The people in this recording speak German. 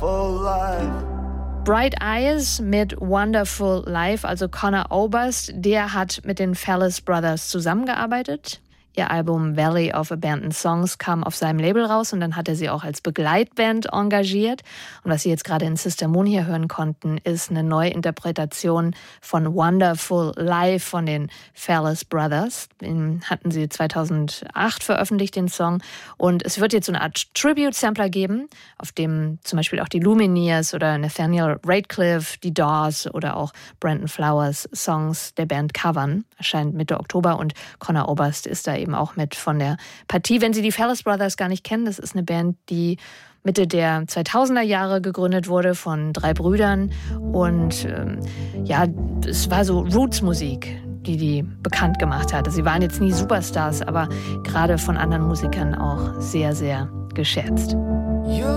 wonderful life. Bright Eyes mit Wonderful Life, also Conor Oberst, der hat mit den Fellis Brothers zusammengearbeitet. Ihr Album Valley of Abandoned Songs kam auf seinem Label raus und dann hat er sie auch als Begleitband engagiert. Und was Sie jetzt gerade in Sister Moon hier hören konnten, ist eine Neuinterpretation von Wonderful Life von den Fellis Brothers. Den hatten sie 2008 veröffentlicht, den Song. Und es wird jetzt so eine Art Tribute-Sampler geben, auf dem zum Beispiel auch die Lumineers oder Nathaniel Ratcliffe, die Doors oder auch Brandon Flowers Songs der Band covern. Erscheint Mitte Oktober und Conor Oberst ist da eben auch mit von der Partie. Wenn Sie die Fellis Brothers gar nicht kennen, das ist eine Band, die Mitte der 2000er Jahre gegründet wurde von 3 Brüdern und es war so Roots-Musik, die bekannt gemacht hat. Sie waren jetzt nie Superstars, aber gerade von anderen Musikern auch sehr, sehr geschätzt.